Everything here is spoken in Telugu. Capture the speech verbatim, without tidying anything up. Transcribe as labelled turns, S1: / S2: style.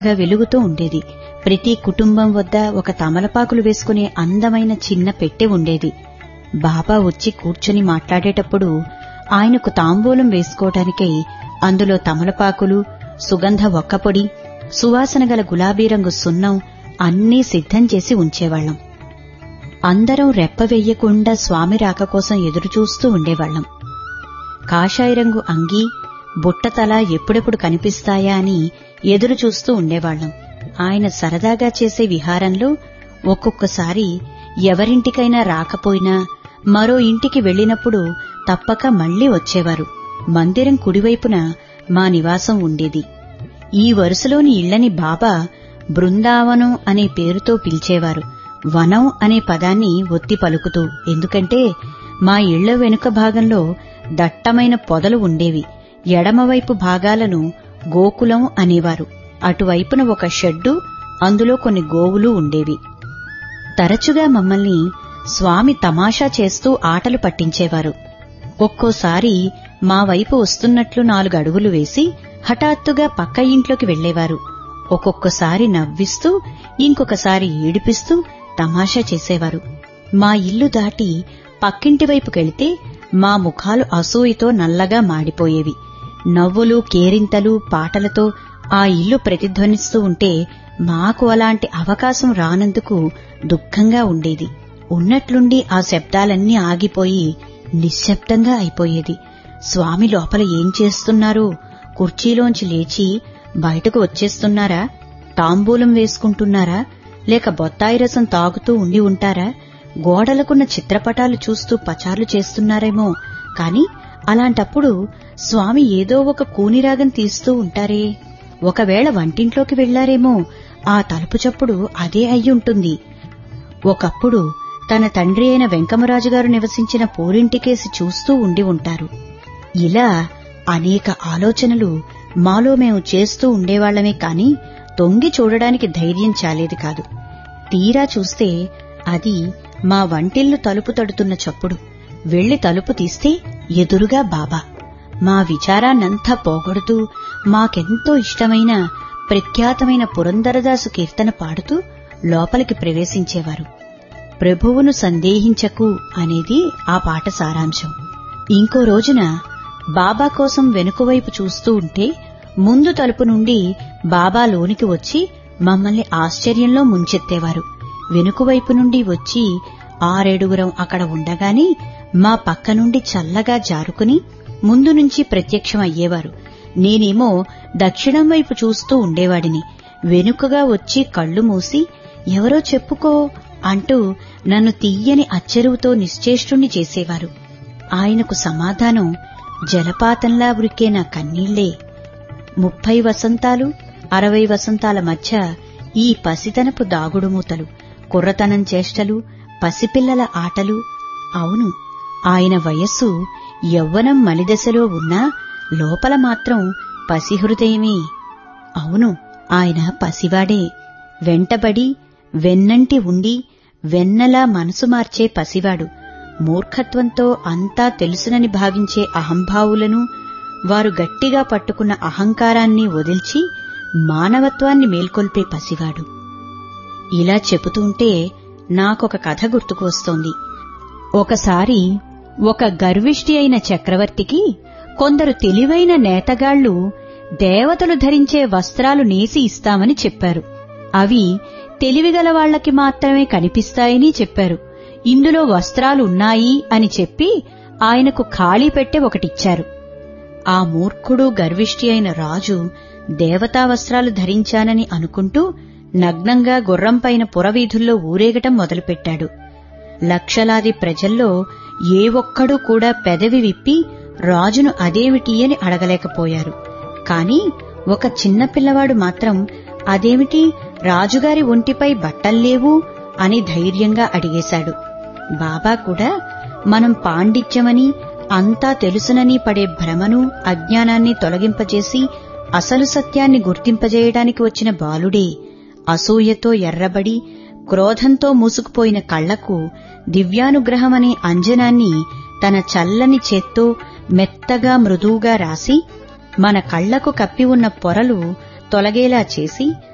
S1: వెలుగుతూ ఉండేది. ప్రతి కుటుంబం వద్ద ఒక తమలపాకులు వేసుకునే అందమైన చిన్న పెట్టె ఉండేది. బాబా వచ్చి కూర్చుని మాట్లాడేటప్పుడు ఆయనకు తాంబూలం వేసుకోవటానికై అందులో తమలపాకులు, సుగంధ ఒక్కపొడి, సువాసన గల గులాబీ రంగు సున్నం అన్నీ సిద్ధం చేసి ఉంచేవాళ్లం. అందరం రెప్పవెయ్యకుండా స్వామి రాక కోసం ఎదురుచూస్తూ ఉండేవాళ్లం. కాషాయ రంగు అంగీ, బుట్టతల ఎప్పుడెప్పుడు కనిపిస్తాయా అని ఎదురుచూస్తూ ఉండేవాళ్లం. ఆయన సరదాగా చేసే విహారంలో ఒక్కొక్కసారి ఎవరింటికైనా రాకపోయినా మరో ఇంటికి వెళ్లినప్పుడు తప్పక మళ్లీ వచ్చేవారు. మందిరం కుడివైపున మా నివాసం ఉండేది. ఈ వరుసలోని ఇళ్లని బాబా బృందావనం అనే పేరుతో పిలిచేవారు, వనం అనే పదాన్ని ఒత్తి పలుకుతూ. ఎందుకంటే మా ఇళ్ల వెనుక భాగంలో దట్టమైన పొదలు ఉండేవి. ఎడమవైపు భాగాలను గోకులం అనేవారు. అటువైపున ఒక షెడ్డు, అందులో కొన్ని గోవులు ఉండేవి. తరచుగా మమ్మల్ని స్వామి తమాషా చేస్తూ ఆటలు పట్టించేవారు. ఒక్కోసారి మా వైపు వస్తున్నట్లు నాలుగు అడుగులు వేసి హఠాత్తుగా పక్క ఇంట్లోకి వెళ్లేవారు. ఒక్కొక్కసారి నవ్విస్తూ, ఇంకొకసారి ఏడిపిస్తూ తమాషా చేసేవారు. మా ఇల్లు దాటి పక్కింటి వైపుకెళితే మా ముఖాలు అసూయతో నల్లగా మాడిపోయేవి. నవ్వులు, కేరింతలు, పాటలతో ఆ ఇల్లు ప్రతిధ్వనిస్తూ ఉంటే మాకు అలాంటి అవకాశం రానందుకు దుఃఖంగా ఉండేది. ఉన్నట్లుండి ఆ శబ్దాలన్నీ ఆగిపోయి నిశ్శబ్దంగా అయిపోయేది. స్వామి లోపల ఏం చేస్తున్నారో, కుర్చీలోంచి లేచి బయటకు వచ్చేస్తున్నారా, తాంబూలం వేసుకుంటున్నారా, లేక బొత్తాయి రసం తాగుతూ ఉండి ఉంటారా, గోడలకున్న చిత్రపటాలు చూస్తూ పచార్లు చేస్తున్నారేమో. కాని అలాంటప్పుడు స్వామి ఏదో ఒక కూనిరాగం తీస్తూ ఉంటారే. ఒకవేళ వంటింట్లోకి వెళ్లారేమో, ఆ తలుపు చప్పుడు అదే అయ్యుంటుంది. ఒకప్పుడు తన తండ్రి అయిన వెంకమరాజుగారు నివసించిన పూరింటికేసి చూస్తూ ఉండి ఉంటారు. ఇలా అనేక ఆలోచనలు మాలో మేము చేస్తూ ఉండేవాళ్లమే కాని తొంగి చూడడానికి ధైర్యం చాలేది కాదు. తీరా చూస్తే అది మా వంటిల్లు తలుపు తడుతున్న చప్పుడు. వెళ్లి తలుపు తీస్తే ఎదురుగా బాబా మా విచారాన్నంతా పోగొడుతూ మాకెంతో ఇష్టమైన ప్రఖ్యాతమైన పురందరదాసు కీర్తన పాడుతూ లోపలికి ప్రవేశించేవారు. ప్రభువును సందేహించకు అనేది ఆ పాట సారాంశం. ఇంకో రోజున బాబా కోసం వెనుకవైపు చూస్తూ ఉంటే ముందు తలుపు నుండి బాబా లోనికి వచ్చి మమ్మల్ని ఆశ్చర్యంలో ముంచెత్తేవారు. వెనుకవైపు నుండి వచ్చి ఆరేడుగురం అక్కడ ఉండగానే మా పక్క నుండి చల్లగా జారుకుని ముందు నుంచి ప్రత్యక్షమయ్యేవారు. నేనేమో దక్షిణం వైపు చూస్తూ ఉండేవాడిని. వెనుకగా వచ్చి కళ్లు మూసి ఎవరో చెప్పుకో అంటూ నన్ను తీయని అచ్చెరువుతో నిశ్చేష్టుణ్ణి చేసేవారు. ఆయనకు సమాధానం జలపాతంలా ఉరికే నా కన్నీళ్లే. ముప్పై వసంతాలు అరవై వసంతాల మధ్య ఈ పసితనపు దాగుడుమూతలు, కుర్రతనం చేష్టలు, పసిపిల్లల ఆటలు. అవును, ఆయన వయస్సు యవ్వనం మలిదశలో ఉన్నా లోపల మాత్రం పసిహృదయమే. అవును, ఆయన పసివాడే. వెంటబడి వెన్నంటి ఉండి వెన్నలా మనసు మార్చే పసివాడు. మూర్ఖత్వంతో అంతా తెలుసునని భావించే అహంభావులను, వారు గట్టిగా పట్టుకున్న అహంకారాన్ని వదిల్చి మానవత్వాన్ని మేల్కొల్పే పసివాడు. ఇలా చెబుతుంటే నాకొక కథ గుర్తుకు వస్తోంది. ఒకసారి ఒక గర్విష్టి అయిన చక్రవర్తికి కొందరు తెలివైన నేతగాళ్లు దేవతలు ధరించే వస్త్రాలు నేసి ఇస్తామని చెప్పారు. అవి తెలివిగల వాళ్లకి మాత్రమే కనిపిస్తాయని చెప్పారు. ఇందులో వస్త్రాలు ఉన్నాయి అని చెప్పి ఆయనకు ఖాళీ పెట్టె ఒకటిచ్చారు. ఆ మూర్ఖుడు గర్విష్టి అయిన రాజు దేవతా వస్త్రాలు ధరించానని అనుకుంటూ నగ్నంగా గుర్రంపైన పురవీధుల్లో ఊరేగటం మొదలుపెట్టాడు. లక్షలాది ప్రజల్లో ఏ ఒక్కడూ కూడా పెదవి విప్పి రాజును అదేమిటి అని అడగలేకపోయారు. కాని ఒక చిన్నపిల్లవాడు మాత్రం అదేమిటి, రాజుగారి ఒంటిపై బట్టల్లేవు అని ధైర్యంగా అడిగేశాడు. బాబా కూడా మనం పాండిత్యమని, అంతా తెలుసునని పడే భ్రమను, అజ్ఞానాన్ని తొలగింపజేసి అసలు సత్యాన్ని గుర్తింపజేయడానికి వచ్చిన బాలుడే. అసూయతో ఎర్రబడి క్రోధంతో మూసుకుపోయిన కళ్లకు దివ్యానుగ్రహమనే అంజనాన్ని తన చల్లని చేత్తో మెత్తగా మృదువుగా రాసి మన కళ్లకు కప్పి ఉన్న పొరలు తొలగేలా చేసి